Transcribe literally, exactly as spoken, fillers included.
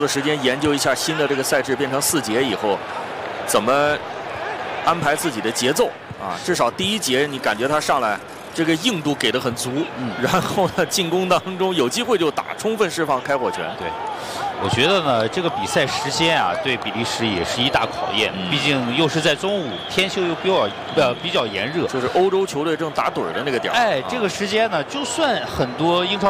的时间研究一下新的这个赛制变成四节以后，怎么安排自己的节奏啊？至少第一节你感觉他上来这个硬度给的很足，嗯，然后呢进攻当中有机会就打，充分释放开火权。 对，我觉得呢这个比赛时间啊对比利时也是一大考验，嗯、毕竟又是在中午，天气又比较呃比较炎热， 就是欧洲球队正打盹的那个点儿。 哎，这个时间呢，就算很多英超